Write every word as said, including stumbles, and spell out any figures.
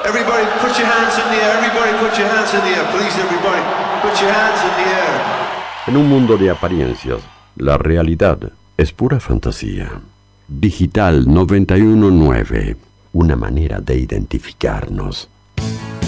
Everybody put your hands in the air. Everybody put your hands in the air. Please, everybody, put your hands in the air. En un mundo de apariencias, la realidad es pura fantasía. Digital noventa y uno punto nueve, una manera de identificarnos.